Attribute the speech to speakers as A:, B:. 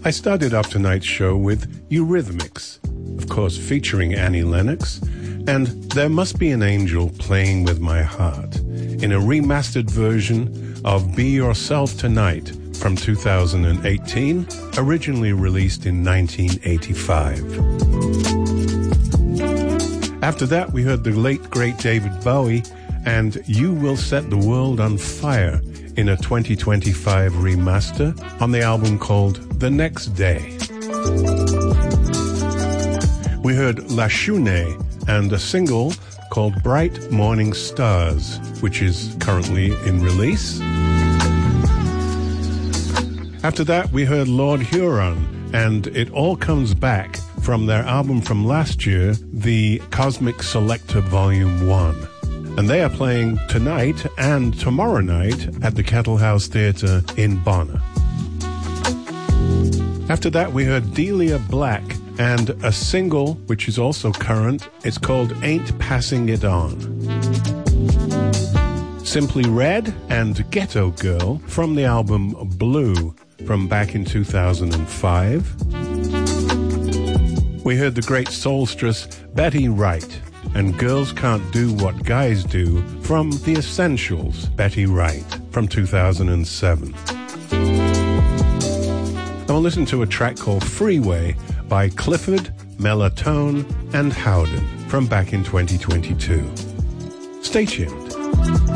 A: I started off tonight's show with Eurythmics, of course featuring Annie Lennox, and There Must Be an Angel Playing With My Heart, in a remastered version of Be Yourself Tonight from 2018, originally released in 1985. After that, we heard the late, great David Bowie and You Will Set the World on Fire in a 2025 remaster on the album called The Next Day. We heard La Chune and a single called Bright Morning Stars, which is currently in release. After that, we heard Lord Huron and It All Comes Back from their album from last year, the Cosmic Selector Volume 1. And they are playing tonight and tomorrow night at the Kettle House Theatre in Bonn. After that, we heard Delia Black and a single which is also current. It's called Ain't Passing It On. Simply Red and Ghetto Girl from the album Blue from back in 2005. We heard the great soulstress Betty Wright and Girls Can't Do What Guys Do from The Essentials, Betty Wright, from 2007. And we'll listen to a track called Freeway by Clifford, Mellatone, and Howden from back in 2022. Stay tuned.